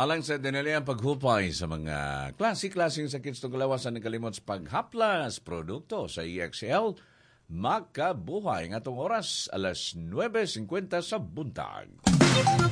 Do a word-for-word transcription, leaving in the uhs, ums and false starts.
Alang sa dinali ang paghupay sa mga klase-klaseng sakit sa kalawasan ng kalimot sa paghaplas produkto sa E X L, makabuhay ng atong oras alas nuwebe singkwenta sa buntag.